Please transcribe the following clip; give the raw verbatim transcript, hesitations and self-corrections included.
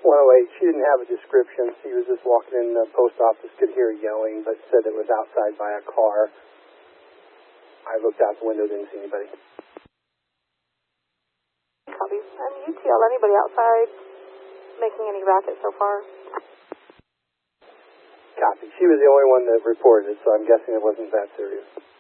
one oh eight, she didn't have a description. She was just walking in the post office, could hear yelling, but said it was outside by a car. I looked out the window, didn't see anybody. Copy. And U T L, anybody outside making any racket so far? Copy. She was the only one that reported it, so I'm guessing it wasn't that serious.